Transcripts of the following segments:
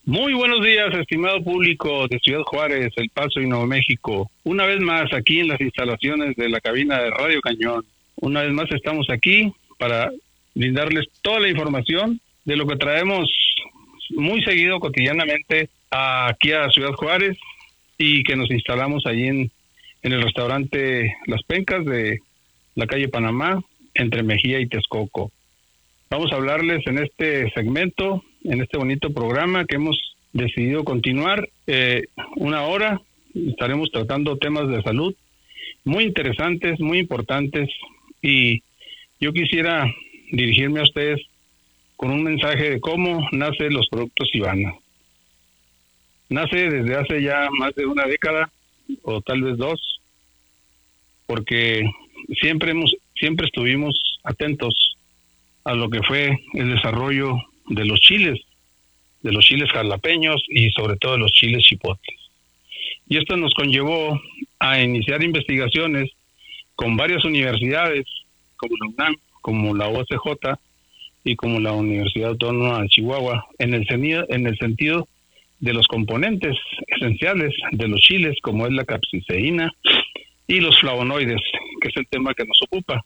Muy buenos días, estimado público de Ciudad Juárez, El Paso y Nuevo México. Una vez más aquí en las instalaciones de la cabina de Radio Cañón. Una vez más estamos aquí para brindarles toda la información de lo que traemos muy seguido, cotidianamente, aquí a Ciudad Juárez, y que nos instalamos allí en el restaurante Las Pencas de la calle Panamá, entre Mejía y Texcoco. Vamos a hablarles en este segmento, en este bonito programa que hemos decidido continuar, una hora. Estaremos tratando temas de salud muy interesantes, muy importantes, y yo quisiera dirigirme a ustedes con un mensaje de cómo nacen los productos Ivana. Nace desde hace ya más de una década, o tal vez dos, porque siempre estuvimos atentos a lo que fue el desarrollo de los chiles jalapeños y sobre todo de los chiles chipotles. Y esto nos conllevó a iniciar investigaciones con varias universidades, como la UNAM, como la OCJ y como la Universidad Autónoma de Chihuahua, en el sentido de los componentes esenciales de los chiles, como es la capsaicina y los flavonoides, que es el tema que nos ocupa.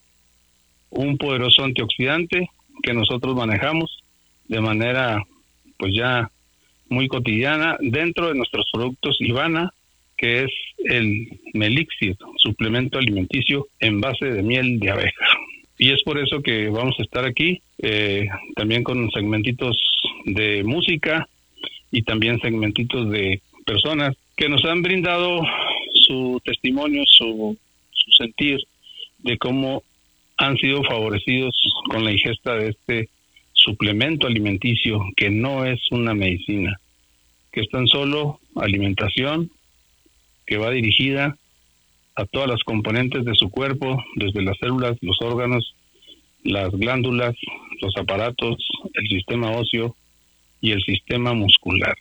Un poderoso antioxidante que nosotros manejamos de manera pues ya muy cotidiana dentro de nuestros productos Ivana, que es el Melixir, suplemento alimenticio en base de miel de abeja. Y es por eso que vamos a estar aquí, también con segmentitos de música y también segmentitos de personas que nos han brindado su testimonio, su sentir de cómo han sido favorecidos con la ingesta de este suplemento alimenticio, que no es una medicina, que es tan solo alimentación que va dirigida a todas las componentes de su cuerpo, desde las células, los órganos, las glándulas, los aparatos, el sistema óseo y el sistema muscular.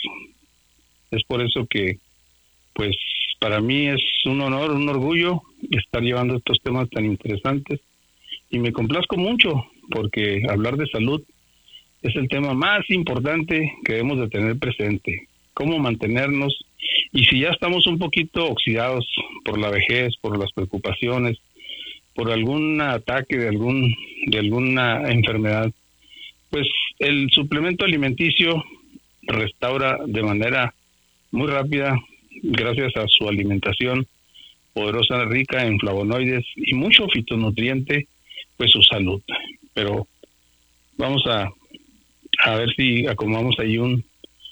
Es por eso que, pues, para mí es un honor, un orgullo estar llevando estos temas tan interesantes, y me complazco mucho porque hablar de salud es el tema más importante que debemos de tener presente. Cómo mantenernos, y si ya estamos un poquito oxidados por la vejez, por las preocupaciones, por algún ataque de alguna enfermedad, pues el suplemento alimenticio restaura de manera muy rápida, gracias a su alimentación poderosa, rica en flavonoides y mucho fitonutriente, pues su salud. Pero vamos a ver si acomodamos ahí un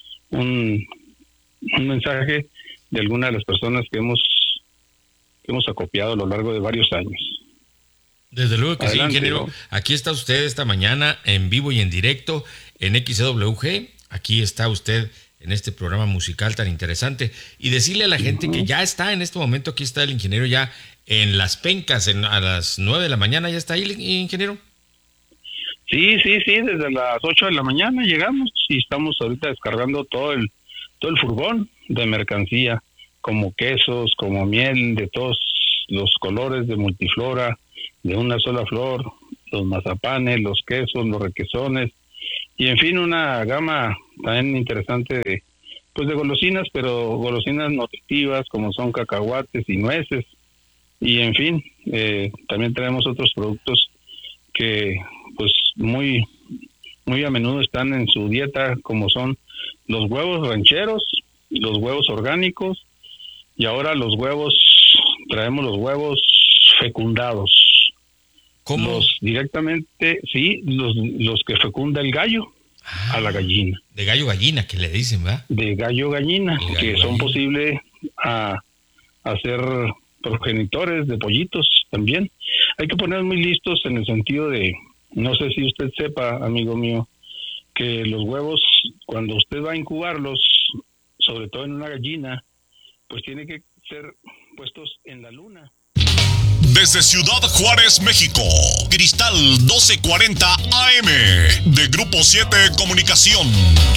mensaje de alguna de las personas que hemos acopiado a lo largo de varios años. Desde luego que Adelante, sí, ingeniero. ¿no? Aquí está usted esta mañana en vivo y en directo en XWG. Aquí está usted en este programa musical tan interesante. Y decirle a la gente que ya está en este momento, aquí está el ingeniero ya en Las Pencas, a las 9 de la mañana. ¿Ya está ahí, ingeniero? Sí, desde las 8 de la mañana llegamos y estamos ahorita descargando todo el furgón de mercancía, como quesos, como miel, de todos los colores, de multiflora, de una sola flor, los mazapanes, los quesos, los requesones, y en fin, una gama también interesante de golosinas, pero golosinas nutritivas como son cacahuates y nueces, y en fin, también tenemos otros productos que pues muy a menudo están en su dieta, como son los huevos rancheros, los huevos orgánicos, y ahora traemos los huevos fecundados. ¿Cómo? Los directamente, sí, los que fecunda el gallo a la gallina. De gallo gallina, que le dicen, ¿verdad? De gallo gallina, que son gallina. posibles a ser progenitores de pollitos también. Hay que poner muy listos en el sentido de, no sé si usted sepa, amigo mío, que los huevos, cuando usted va a incubarlos, sobre todo en una gallina, pues tiene que ser puestos en la luna. Desde Ciudad Juárez, México, Cristal 1240 AM, de Grupo 7 Comunicación.